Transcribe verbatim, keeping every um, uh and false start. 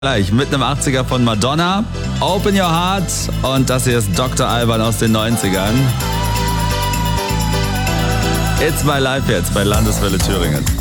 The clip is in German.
Gleich mit einem achtziger von Madonna, Open Your Heart, und das hier ist Doktor Alban aus den neunzigern. It's My Life jetzt bei Landeswelle Thüringen.